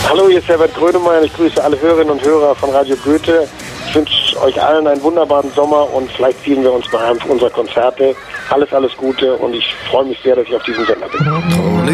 Hallo, hier ist Herbert Grönemeyer. Ich grüße alle Hörerinnen und Hörer von Radio Goethe. Ich wünsche euch allen einen wunderbaren Sommer und vielleicht sehen wir uns bei einem unserer Konzerte. Alles Gute und ich freue mich sehr, dass ich auf diesem Sender bin.